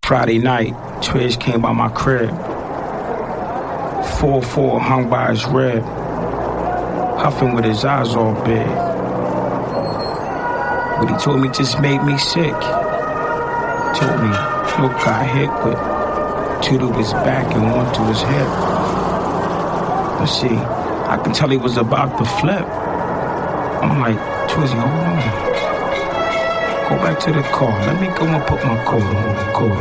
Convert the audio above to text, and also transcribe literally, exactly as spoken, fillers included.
Friday night, Trish came by my crib. four four hung by his rib, huffing with his eyes all big. What he told me just made me sick. Told me Snoop got hit with two to his back and one to his hip. But see, I can tell he was about to flip. I'm like, Twizzy, hold on. Go back to the car. Let me go and put my coat on. Coat on.